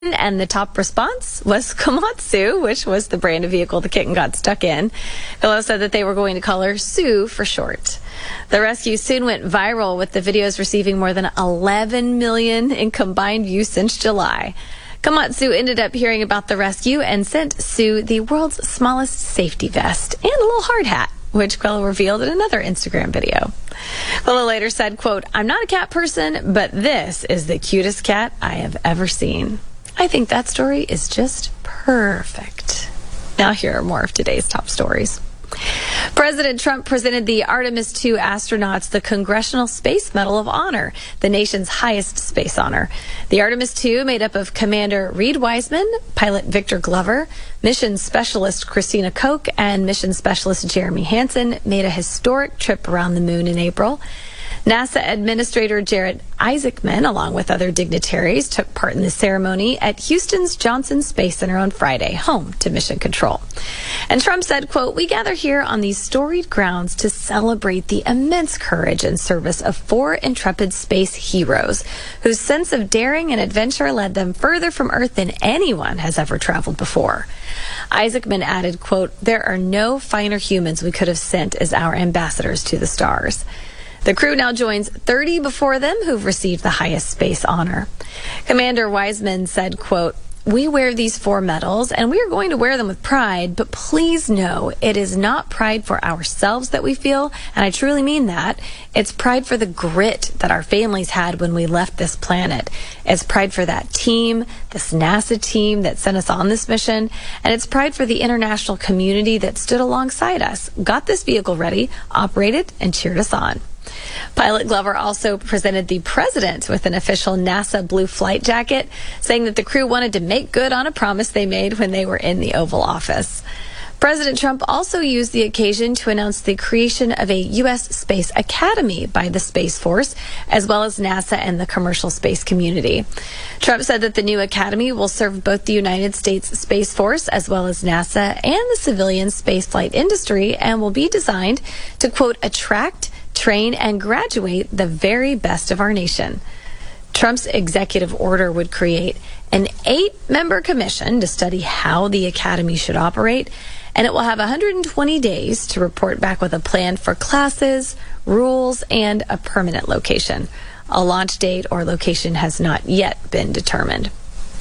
And the top response was Komatsu, which was the brand of vehicle the kitten got stuck in. Hello said that they were going to call her Sue for short. The rescue soon went viral, with the videos receiving more than 11 million in combined views since July. Komatsu ended up hearing about the rescue and sent Sue the world's smallest safety vest and a little hard hat, which Quello revealed in another Instagram video. Quello later said, quote, "I'm not a cat person, but this is the cutest cat I have ever seen." I think that story is just perfect. Now here are more of today's top stories. President Trump presented the Artemis II astronauts the Congressional Space Medal of Honor, the nation's highest space honor. The Artemis II, made up of Commander Reed Wiseman, pilot Victor Glover, mission specialist Christina Koch, and mission specialist Jeremy Hansen, made a historic trip around the moon in April. NASA Administrator Jared Isaacman, along with other dignitaries, took part in the ceremony at Houston's Johnson Space Center on Friday, home to Mission Control. And Trump said, quote, "We gather here on these storied grounds to celebrate the immense courage and service of 4 intrepid space heroes whose sense of daring and adventure led them further from Earth than anyone has ever traveled before." Isaacman added, quote, "There are no finer humans we could have sent as our ambassadors to the stars." The crew now joins 30 before them who've received the highest space honor. Commander Wiseman said, quote, "We wear these 4 medals, and we are going to wear them with pride, but please know it is not pride for ourselves that we feel, and I truly mean that. It's pride for the grit that our families had when we left this planet. It's pride for that team, this NASA team that sent us on this mission, and it's pride for the international community that stood alongside us, got this vehicle ready, operated, and cheered us on." Pilot Glover also presented the president with an official NASA blue flight jacket, saying that the crew wanted to make good on a promise they made when they were in the Oval Office. President Trump also used the occasion to announce the creation of a U.S. Space Academy by the Space Force, as well as NASA and the commercial space community. Trump said that the new academy will serve both the United States Space Force as well as NASA and the civilian spaceflight industry, and will be designed to, quote, "attract, train, and graduate the very best of our nation." Trump's executive order would create an 8-member commission to study how the academy should operate, and it will have 120 days to report back with a plan for classes, rules, and a permanent location. A launch date or location has not yet been determined.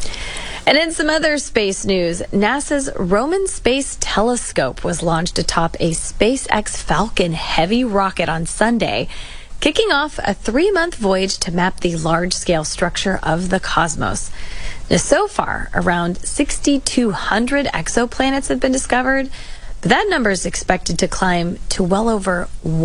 And in some other space news, NASA's Roman Space Telescope was launched atop a SpaceX Falcon Heavy rocket on Sunday, kicking off a 3-month voyage to map the large-scale structure of the cosmos. Now, so far, around 6,200 exoplanets have been discovered, but that number is expected to climb to well over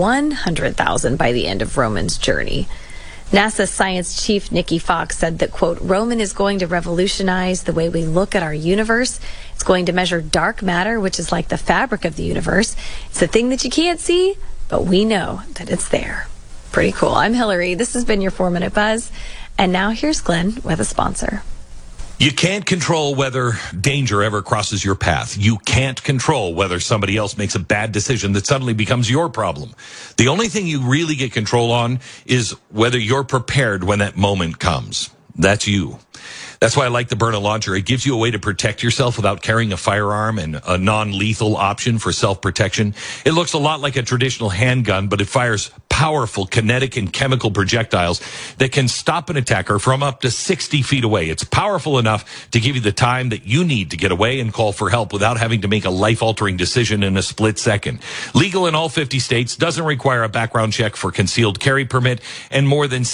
100,000 by the end of Roman's journey. NASA science chief Nikki Fox said that, quote, "Roman is going to revolutionize the way we look at our universe. It's going to measure dark matter, which is like the fabric of the universe. It's a thing that you can't see, but we know that it's there." Pretty cool. I'm Hillary. This has been your 4-Minute Buzz. And now here's Glenn with a sponsor. You can't control whether danger ever crosses your path. You can't control whether somebody else makes a bad decision that suddenly becomes your problem. The only thing you really get control on is whether you're prepared when that moment comes. That's you. That's why I like the Byrna launcher. It gives you a way to protect yourself without carrying a firearm, and a non-lethal option for self-protection. It looks a lot like a traditional handgun, but it fires powerful kinetic and chemical projectiles that can stop an attacker from up to 60 feet away. It's powerful enough to give you the time that you need to get away and call for help without having to make a life-altering decision in a split second. Legal in all 50 states, doesn't require a background check for concealed carry permit, and more than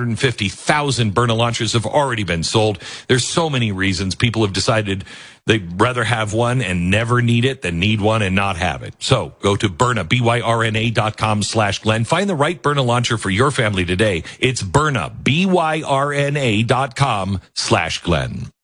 750,000 Byrna launchers have already been sold. There's so many reasons people have decided they'd rather have one and never need it than need one and not have it. So go to Byrna, BYRNA.com/Glenn. Find the right Byrna launcher for your family today. It's Byrna, BYRNA.com/Glenn.